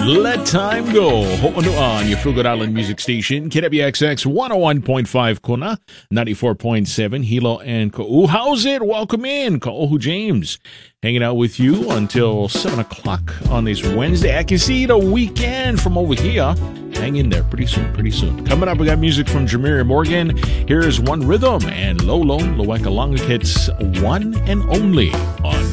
Let Time Go. Ho'onuan, your Feel Good Island music station. KWXX 101.5 Kuna, 94.7 Hilo and Ka'u. How's it? Welcome in. Ka'ohu James. Hanging out with you until 7 o'clock on this Wednesday. I can see the weekend from over here. Hang in there pretty soon, pretty soon. Coming up, we got music from Jameria Morgan. Here is One Rhythm and Lolo Loekalanga Hits One and Only on